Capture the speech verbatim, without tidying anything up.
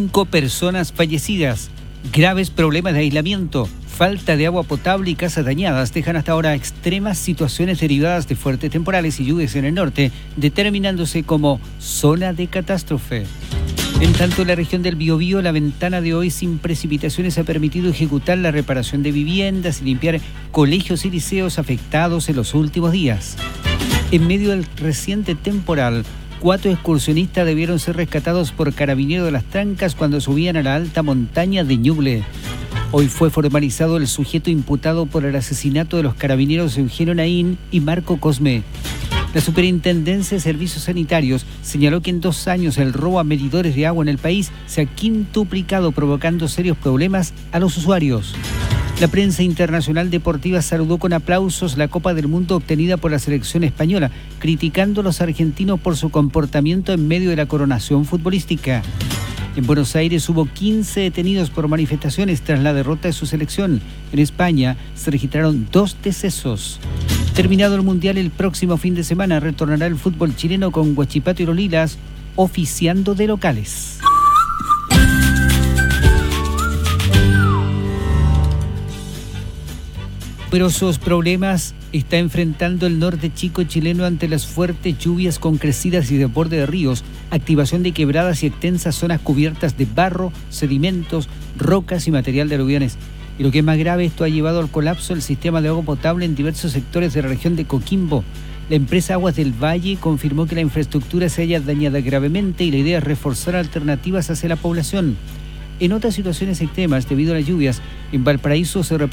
Cinco personas fallecidas. Graves problemas de aislamiento, falta de agua potable y casas dañadas dejan hasta ahora extremas situaciones derivadas de fuertes temporales y lluvias en el norte, determinándose como zona de catástrofe. En tanto, en la región del Biobío, la ventana de hoy sin precipitaciones ha permitido ejecutar la reparación de viviendas y limpiar colegios y liceos afectados en los últimos días. En medio del reciente temporal, cuatro excursionistas debieron ser rescatados por Carabineros de las Trancas cuando subían a la alta montaña de Ñuble. Hoy fue formalizado el sujeto imputado por el asesinato de los carabineros Eugenio Naín y Marco Cosme. La Superintendencia de Servicios Sanitarios señaló que en dos años el robo a medidores de agua en el país se ha quintuplicado, provocando serios problemas a los usuarios. La prensa internacional deportiva saludó con aplausos la Copa del Mundo obtenida por la selección española, criticando a los argentinos por su comportamiento en medio de la coronación futbolística. En Buenos Aires hubo quince detenidos por manifestaciones tras la derrota de su selección. En España se registraron dos decesos. Terminado el Mundial, el próximo fin de semana retornará el fútbol chileno con Huachipato y los Lilas oficiando de locales. Numerosos problemas está enfrentando el norte chico chileno ante las fuertes lluvias con crecidas y desborde de ríos, activación de quebradas y extensas zonas cubiertas de barro, sedimentos, rocas y material de aluviones. Y lo que es más grave, esto ha llevado al colapso del sistema de agua potable en diversos sectores de la región de Coquimbo. La empresa Aguas del Valle confirmó que la infraestructura se haya dañada gravemente y la idea es reforzar alternativas hacia la población. En otras situaciones extremas, debido a las lluvias, en Valparaíso se reportó